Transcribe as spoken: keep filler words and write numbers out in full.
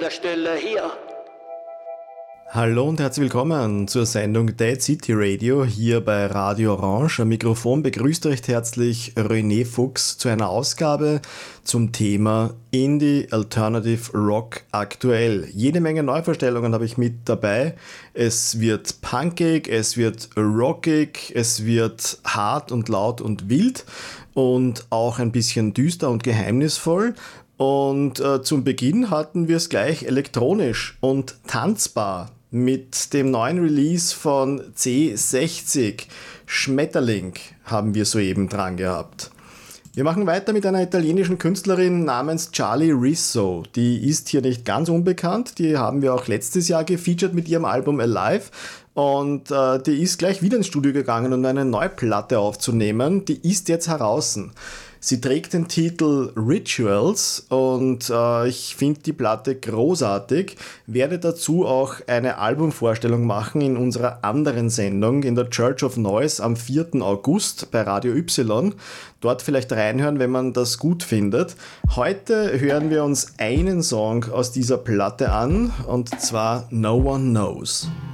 der Stelle hier. Hallo und herzlich willkommen zur Sendung Dead City Radio hier bei Radio Orange. Am Mikrofon begrüßt recht herzlich René Fuchs zu einer Ausgabe zum Thema Indie Alternative Rock aktuell. Jede Menge Neuvorstellungen habe ich mit dabei. Es wird punkig, es wird rockig, es wird hart und laut und wild und auch ein bisschen düster und geheimnisvoll. Und äh, zum Beginn hatten wir es gleich elektronisch und tanzbar mit dem neuen Release von C sechzig. Schmetterling haben wir soeben dran gehabt. Wir machen weiter mit einer italienischen Künstlerin namens Charlie Rizzo. Die ist hier nicht ganz unbekannt. Die haben wir auch letztes Jahr gefeatured mit ihrem Album Alive. Und äh, die ist gleich wieder ins Studio gegangen, um eine neue Platte aufzunehmen. Die ist jetzt heraus. Sie trägt den Titel Rituals und äh, ich finde die Platte großartig, werde dazu auch eine Albumvorstellung machen in unserer anderen Sendung in der Church of Noise am vierten August bei Radio Y. Dort vielleicht reinhören, wenn man das gut findet. Heute hören wir uns einen Song aus dieser Platte an und zwar No One Knows.